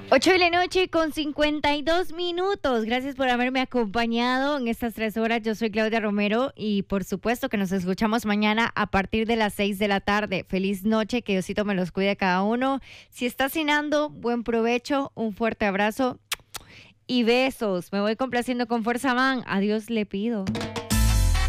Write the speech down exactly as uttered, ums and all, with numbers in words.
Ocho de la noche con cincuenta y dos minutos. Gracias por haberme acompañado en estas tres horas. Yo soy Claudia Romero y por supuesto que nos escuchamos mañana a partir de las seis de la tarde. Feliz noche, que Diosito me los cuide a cada uno. Si está cenando, buen provecho, un fuerte abrazo y besos. Me voy complaciendo con Fuerza Man. Adiós le pido.